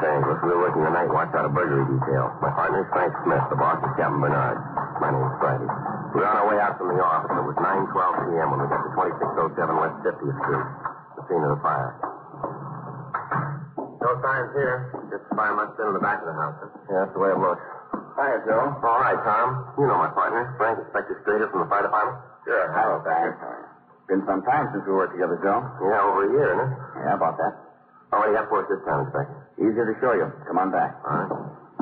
Thanks. We're working the night watch out of burglary detail. My partner is Frank Smith. The boss is Captain Bernard. My name's Friday. We're on our way out from the office. It was 9:12 p.m. when we got to 2607 West 50th Street, the scene of the fire. No signs here. Just the fire must have been in the back of the house. Huh? Yeah, that's the way it looks. Hiya, Joe. All right, Tom. You know my partner, Frank, Inspector Strader from the fire department. Sure. Hello, Frank. Been some time since we worked together, Joe. Yeah, over a year, isn't it? Yeah, about that. What do you have for us this time, Inspector? Easier to show you. Come on back. All right.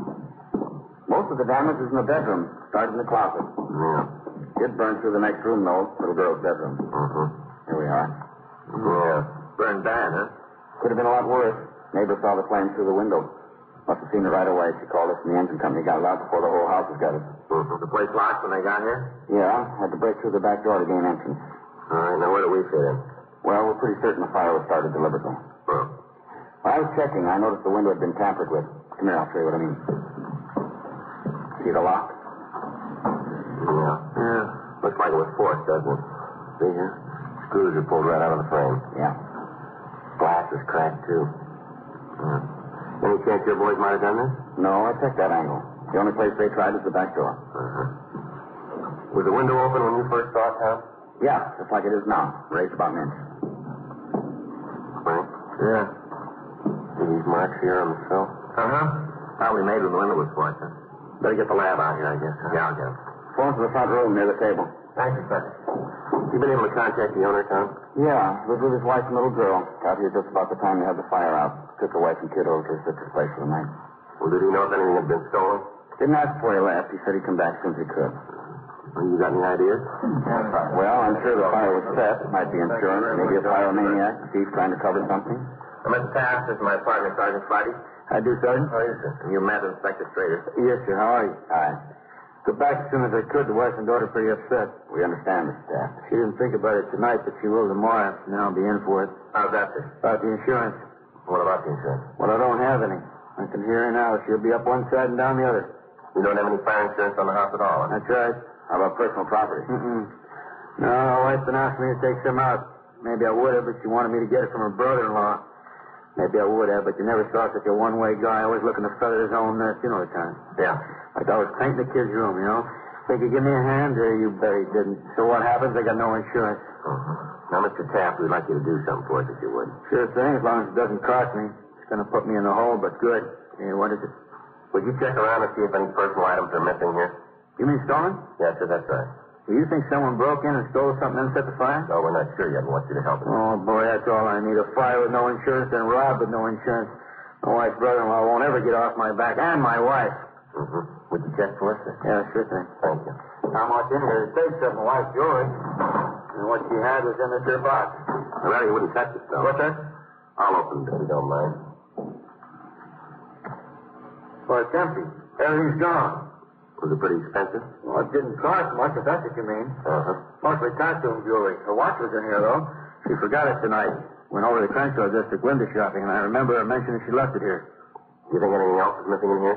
Most of the damage is in the bedroom. Started in the closet. Yeah. Did burn through the next room, though. Little girl's bedroom. Mm-hmm. Here we are. Yeah. Burned bad, huh? Could have been a lot worse. Neighbor saw the flame through the window. Must have seen it right away. She called us, and the engine company got it out before the whole house was gutted. Mm-hmm. The place locked when they got here? Yeah. Had to break through the back door to gain entrance. All right. Now, where do we fit in? Well, we're pretty certain the fire was started deliberately. Huh. While I was checking, I noticed the window had been tampered with. Come here, I'll show you what I mean. See the lock? Yeah. Yeah. Looks like it was forced, doesn't it? See here? Screws are pulled right out of the frame. Yeah. Glass is cracked, too. Yeah. Any chance your boys might have done this? No, I checked that angle. The only place they tried is the back door. Uh-huh. Was the window open when you first saw it, Tom? Yeah, just like it is now. Raised about an inch. Frank? Yeah. See these marks here on the sill? Uh-huh. Probably made when the window was forced, huh? Better get the lab out here, I guess. Huh? Yeah, I'll get him. Phone to the front room near the table. Thanks, Inspector. You been able to contact the owner, Tom? Yeah, was with his wife and little girl. Got here just about the time they had the fire out. Took her wife and kid over to her sister's place for the night. Well, did he know if anything had been stolen? Didn't ask before he left. He said he'd come back as soon as he could. Well, you got any ideas? Well, I'm sure the fire was set. Might be insurance. Maybe a pyromaniac. Thief trying to cover something. I'm at the task. This is my partner, Sergeant Friday. I do, Sergeant. Oh, yes, sir. And you met Inspector Strader. Yes, sir. How are you? Hi. Got back as soon as I could. The wife and daughter pretty upset. We understand, Mr. Staff. She didn't think about it tonight, but she will tomorrow. Now I'll be in for it. How's that, sir? About the insurance. What about the insurance? Well, I don't have any. I can hear her now. She'll be up one side and down the other. You don't have any fire insurance on the house at all, huh? That's right. How about personal property? No, my wife's been asking me to take some out. Maybe I would have, but she wanted me to get it from her brother-in-law. Maybe I would have, but you never saw such a one-way guy, always looking to feather his own nest. You know the kind. Yeah. Like I was painting the kid's room, you know. Think you give me a hand? You bet he didn't. So what happens? I got no insurance. Now, Mr. Taft, we'd like you to do something for us if you would. Sure thing, as long as it doesn't cost me. It's going to put me in the hole, but good. Hey, what is it? Would you check around and see if any personal items are missing here? You mean stolen? Yes, sir, that's right. Do you think someone broke in and stole something and set the fire? No, we're not sure yet. We want you to help us. Oh, boy, that's all I need. A fire with no insurance and rob with no insurance. My wife's brother-in-law won't ever get off my back, and my wife. Would you check for us, sir? Yeah, sure thing. Thank you. I walked in here to take some of my wife's jewelry. And what she had was in this here box. I rather you wouldn't touch it, though. What's that? I'll open it if you don't mind. Well, it's empty. Everything's gone. Was it pretty expensive? Well, it didn't cost much, if that's what you mean. Uh-huh. Mostly costume jewelry. Her watch was in here, though. She forgot it tonight. Went over to the Crenshaw district window shopping, and I remember her mentioning she left it here. Do you think anything else is missing in here?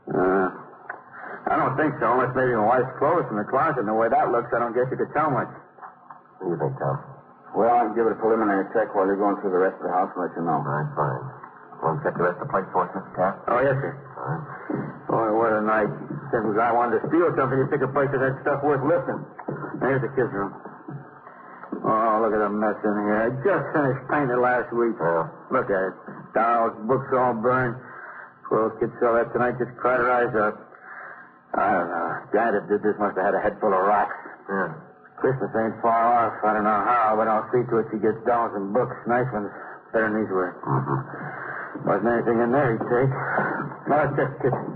I don't think so, unless maybe my wife's clothes in the closet. And the way that looks, I don't guess you could tell much. What do you think, Tom? Well, I can give it a preliminary check while you're going through the rest of the house and let you know. All right, fine. Want to check the rest of the place for us, Mr. Taft? Oh, yes, sir. All right. Boy, what a night. Since I wanted to steal something, you pick a place that had stuff worth lifting. Now, here's the kids' room. Oh, look at the mess in here. I just finished painting it last week. Yeah. Look at it. Dolls, books all burned. Poor old kids saw that tonight, just cried her eyes out. I don't know. Guy that did this must have had a head full of rocks. Yeah. Christmas ain't far off. I don't know how, but I'll see to it she gets dolls and books. Nice ones. Better than these were. Wasn't anything in there he'd take. Now, let's check the kitchen.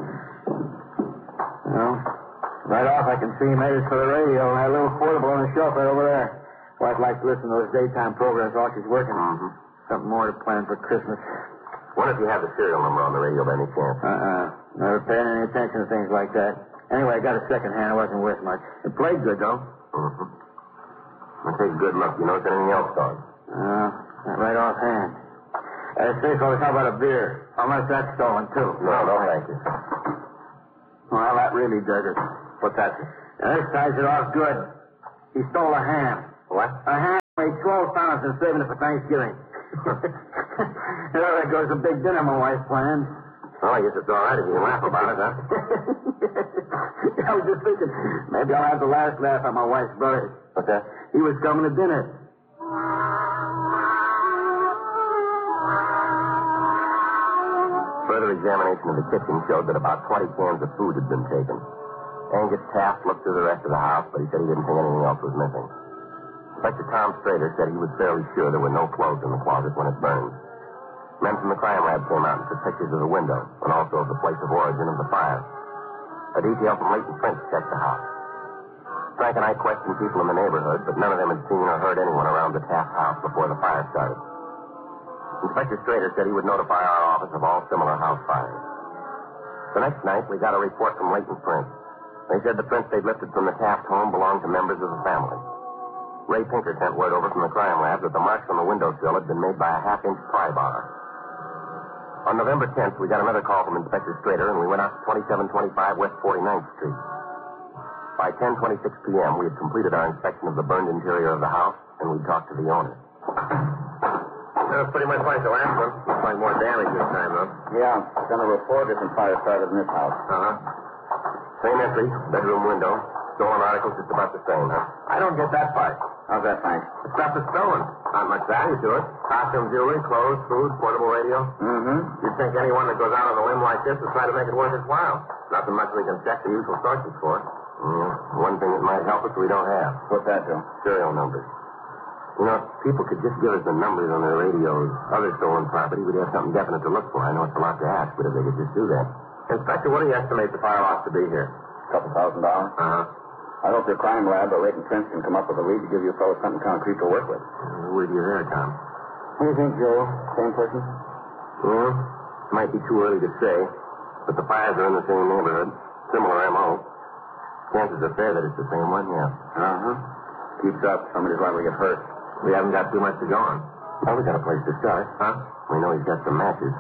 Well, right off I can see he made it for the radio and that little portable on the shelf right over there. Wife likes to listen to those daytime programs while she's working. Something more to plan for Christmas. Wonder if you have the serial number on the radio by any chance? Never paying any attention to things like that. Anyway, I got a second hand. It wasn't worth much. It played good, though. I'll take a good look. You notice anything else, Don? Not right offhand. Say, fellas, how about a beer? Unless that's stolen, too. No, thank you. Well, that really does it. What's that? This ties it off good. He stole a ham. What? A ham weighed 12 pounds and saving it for Thanksgiving. There goes a big dinner my wife planned. Well, I guess it's all right if you can laugh about it, huh? I was just thinking, maybe I'll have the last laugh at my wife's brother. What's that? He was coming to dinner. Further examination of the kitchen showed that about 20 cans of food had been taken. Angus Taft looked through the rest of the house, but he said he didn't think anything else was missing. Inspector Tom Strader said he was fairly sure there were no clothes in the closet when it burned. Men from the crime lab came out and took pictures of the window and also of the place of origin of the fire. A detail from Leighton Prince checked the house. Frank and I questioned people in the neighborhood, but none of them had seen or heard anyone around the Taft house before the fire started. Inspector Strader said he would notify our office of all similar house fires. The next night, we got a report from Leighton Prince. They said the prints they'd lifted from the Taft home belonged to members of the family. Ray Pinker sent word over from the crime lab that the marks on the windowsill had been made by a half-inch pry bar. On November 10th, we got another call from Inspector Strader, and we went out to 2725 West 49th Street. By 10:26 p.m., we had completed our inspection of the burned interior of the house, and we talked to the owner. That was pretty much like the last one. Looks like more damage this time, though. Yeah, done a report different fire started in this house. Uh-huh. Same entry, bedroom window. Stolen articles just about the same, huh? I don't get that part. How's that, Frank? The stuff is stolen. Not much value to it. Costume jewelry, clothes, food, portable radio. Mm-hmm. You'd think anyone that goes out on a limb like this would try to make it worth his while. Nothing much we can check the usual sources for. One thing that might help us we don't have. What's that, Joe? Serial numbers. You know, if people could just give us the numbers on their radios, other stolen property, we'd have something definite to look for. I know it's a lot to ask, but if they could just do that. Inspector, what do you estimate the fire loss to be here? $2,000. Uh-huh. I hope the crime lab or Leighton Prince can come up with a lead to give you fellows something concrete to work with. With you there, Tom. What do you think, Joe? Same person? Well, it might be too early to say, but the fires are in the same neighborhood. Similar M.O. Chances are fair that it's the same one, yeah. Uh-huh. Keeps up. Somebody's liable to get hurt. We haven't got too much to go on. Well, we got a place to start. Huh? We know he's got some matches.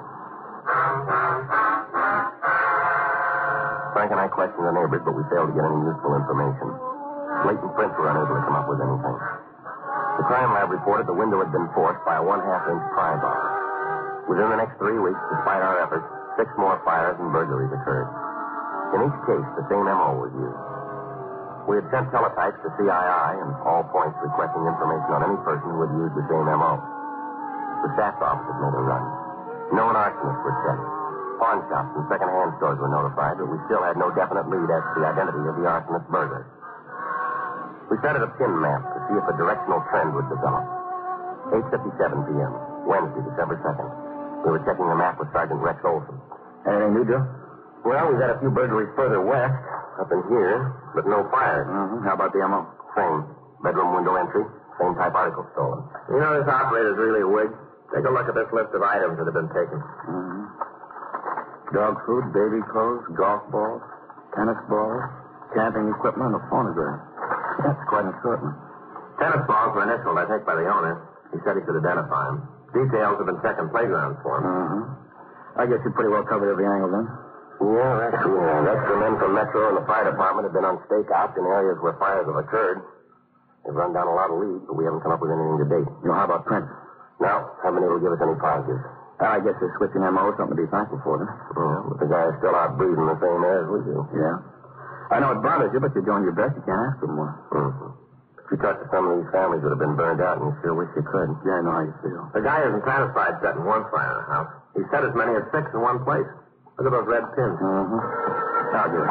Frank and I questioned the neighbors, but we failed to get any useful information. Leighton Prince were unable to come up with anything. The crime lab reported the window had been forced by a 1/2-inch pry bar. Within the next 3 weeks, despite our efforts, 6 more fires and burglaries occurred. In each case, the same M.O. was used. We had sent teletypes to CII and all points requesting information on any person who had used the same M.O. The staff's office had made a run. Known arsonists were checked. Pawn shops and second-hand stores were notified, but we still had no definite lead as to the identity of the arsonist burglar. We started a pin map to see if a directional trend would develop. 8:57 p.m., Wednesday, December 2nd. We were checking the map with Sergeant Rex Olson. Anything new, Joe? Well, we've got a few burglaries further west, up in here, but no fires. Mm-hmm. How about the M.O.? Same. Bedroom window entry, same type article stolen. You know, this operator's really a wig. Take a look at this list of items that have been taken. Mm-hmm. Dog food, baby clothes, golf balls, tennis balls, camping equipment, and a phonograph. That's quite an assortment. Tennis balls were initialed, I think, by the owner. He said he could identify them. Details have been checked in playgrounds for him. Mm-hmm. I guess you pretty well covered every angle then. Yeah, extra men from Metro and the fire department have been on stakeouts in areas where fires have occurred. They've run down a lot of leads, but we haven't come up with anything to date. You know, how about Prince? No, haven't been able to give us any positives. I guess this switching M.O. is something to be thankful for, then. Yeah, but the guy is still out breathing the same air as we do. Yeah. I know it bothers you, but you're doing your best. You can't ask for more. Mm-hmm. If you talk to some of these families that have been burned out, and you sure wish you could. Yeah, I know how you feel. The guy isn't satisfied setting one fire in the house. He set as many as 6 in one place. Look at those red pins. Mm-hmm. I'll do it.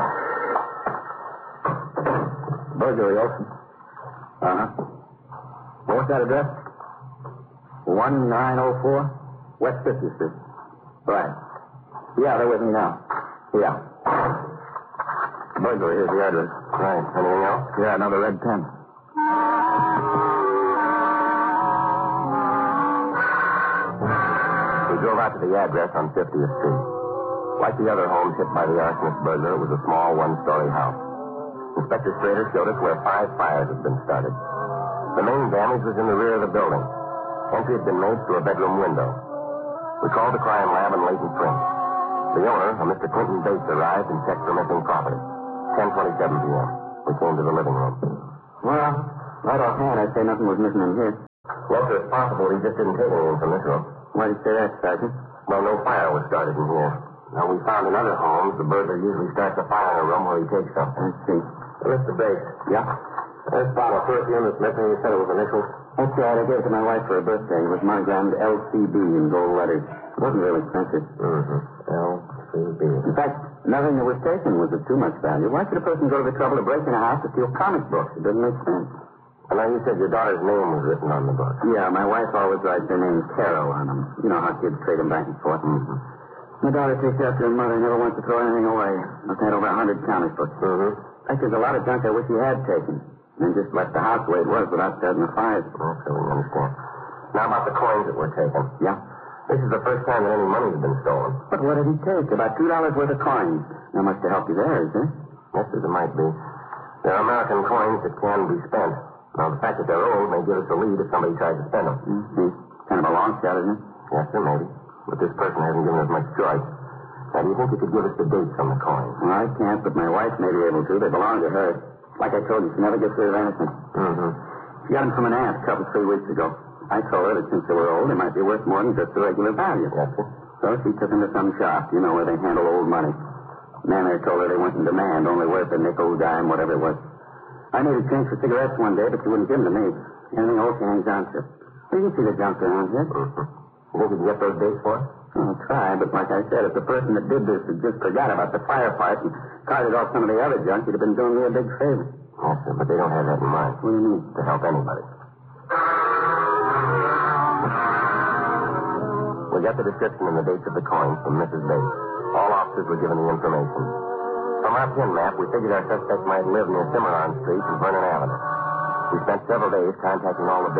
Burglary, Olson. Uh-huh. What's that address? 1904 West 50th Street. Right. Yeah, they're with me now. Yeah. Burglary, here's the address. Right. Anything else? Yeah, another red pen. We drove out to the address on 50th Street. Like the other homes hit by the arsonist burglar, it was a small one-story house. Inspector Strader showed us where 5 fires had been started. The main damage was in the rear of the building. Entry had been made through a bedroom window. We called the crime lab and Leighton Prince. The owner, a Mr. Clinton Bates, arrived and checked for missing property. 10:27 p.m. We came to the living room. Well, right offhand, I'd say nothing was missing in here. Closer as possible, he just didn't take anything from this room. Why did you say that, Sergeant? Well, no fire was started in here. Now, we found in other homes, the burglar usually starts a fire in a room where he takes something. I see. Mr. Bates. Yeah? This bottle of perfume that's missing, you said it was initials? That's right. I gave it to my wife for her birthday. It was monogrammed LCB in gold letters. It wasn't real expensive. Mm-hmm. LCB. In fact, nothing that was taken was of too much value. Why should a person go to the trouble of breaking a house to steal comic books? It doesn't make sense. And now you said your daughter's name was written on the book. Yeah, my wife always writes her name Carol on them. You know how kids trade them back and forth. Mm-hmm. My daughter takes after her mother, never wants to throw anything away. Must have had over 100 comic books. Mm-hmm. In fact, there's a lot of junk I wish he had taken. And just left the house the way it was without starting the fires. Okay, we understand. Now about the coins that were taken. Yeah? This is the first time that any money's been stolen. But what did he take? About $2 worth of coins. That must have helped you there, is there? Yes, as it might be. They're American coins that can be spent. Now, the fact that they're old may give us a lead if somebody tries to spend them. Mm-hmm. Kind of a long shot, isn't it? Yes, sir, maybe. But this person hasn't given us much choice. Now, do you think you could give us the dates on the coins? Well, I can't, but my wife may be able to. They belong to her. Like I told you, she never gets rid of anything. Mm-hmm. She got them from an aunt a couple, 3 weeks ago. I told her that since they were old, they might be worth more than just the regular value. Yes, sir. So she took them to some shop, you know, where they handle old money. Man there told her they weren't in demand, only worth a nickel, dime, whatever it was. I needed change for cigarettes one day, but she wouldn't give them to me. Anything else she hangs on to. Well, you can see the junk around here. Mm-hmm. You think you can get those dates for us? I'll try, but like I said, if the person that did this had just forgot about the fire part and carted off some of the other junk, he'd have been doing me a big favor. Yes, sir, but they don't have that in mind. What do you mean? To help anybody. We got the description and the dates of the coins from Mrs. Bates. All officers were given the information. From our pin map, we figured our suspect might live near Cimarron Street and Vernon Avenue. We spent several days contacting all the